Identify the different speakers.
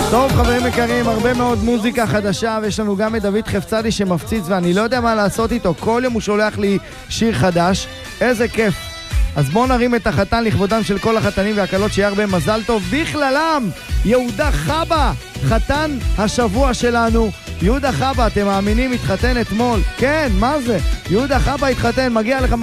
Speaker 1: טוב, חברים יקרים, הרבה מאוד מוזיקה חדשה, ויש לנו גם את דוד חפצדי שמפציץ, ואני לא יודע מה לעשות איתו. כל יום הוא שולח לי שיר חדש. איזה כיף. אז בואו נרים את החתן לכבודם של כל החתנים והקלות, שיהיה הרבה מזל טוב. בכללם, יהודה חבא, חתן השבוע שלנו. יהודה חבא, אתם מאמינים, התחתן אתמול. כן, מה זה? יהודה חבא התחתן, מגיע לך